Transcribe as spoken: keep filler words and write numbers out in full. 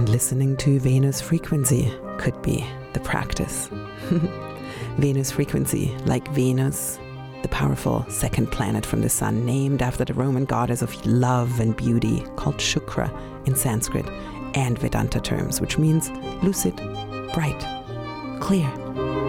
listening to Venus frequency could be the practice. Venus frequency, like Venus, the powerful second planet from the sun, named after the Roman goddess of love and beauty, called Shukra in Sanskrit and Vedanta terms, which means lucid, bright, clear.